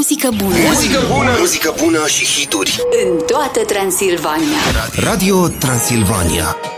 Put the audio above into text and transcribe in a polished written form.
muzică bună. Muzică bună, muzică bună și hituri În toată Transilvania. Radio Transilvania.